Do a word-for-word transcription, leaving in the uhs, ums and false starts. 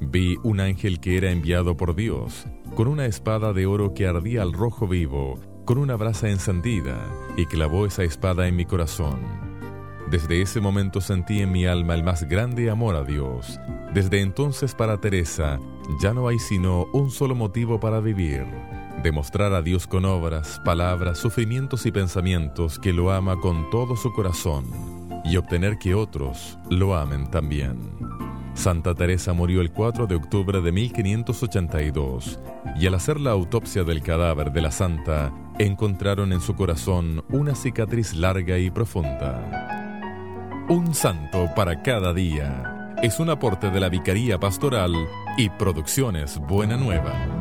Vi un ángel que era enviado por Dios, con una espada de oro que ardía al rojo vivo, con una brasa encendida, y clavó esa espada en mi corazón. Desde ese momento sentí en mi alma el más grande amor a Dios. Desde entonces para Teresa ya no hay sino un solo motivo para vivir: demostrar a Dios con obras, palabras, sufrimientos y pensamientos que lo ama con todo su corazón, y obtener que otros lo amen también. Santa Teresa murió el cuatro de octubre de mil quinientos ochenta y dos, y al hacer la autopsia del cadáver de la santa, encontraron en su corazón una cicatriz larga y profunda. Un santo para cada día es un aporte de la Vicaría Pastoral y Producciones Buena Nueva.